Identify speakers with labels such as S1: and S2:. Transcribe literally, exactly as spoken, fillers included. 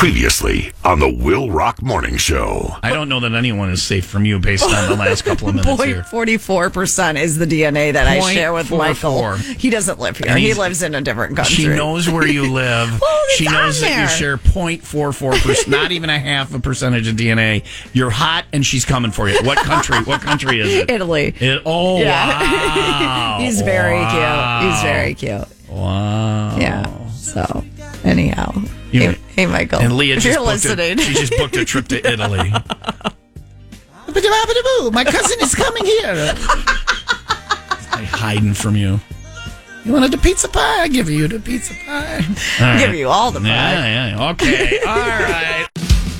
S1: Previously on the Will Rock Morning Show.
S2: I don't know that anyone is safe from you based on the last couple of minutes here.
S3: forty-four percent is the D N A that I
S2: Point
S3: share with
S2: four
S3: Michael.
S2: four.
S3: He doesn't live here.
S2: And
S3: He
S2: he's-
S3: lives in a different country.
S2: She knows where you live.
S3: Well, it's
S2: she knows
S3: on
S2: that
S3: there.
S2: you share zero point four four percent, not even a half a percentage of D N A. You're hot and she's coming for you. What country? What country is it?
S3: Italy.
S2: It, oh,
S3: Yeah.
S2: wow.
S3: He's very
S2: Wow.
S3: cute. He's very cute.
S2: Wow.
S3: Yeah. So, anyhow.
S2: You-
S3: hey, hey, Michael.
S2: And Leah
S3: if
S2: just
S3: you're
S2: booked
S3: listening.
S2: A, she just booked a trip to Italy. My cousin is coming here. I'm hiding from you. You wanted the pizza pie? I give you the pizza pie. All
S3: I'll give
S2: right.
S3: you all the pie.
S2: Yeah, yeah. Okay. All right.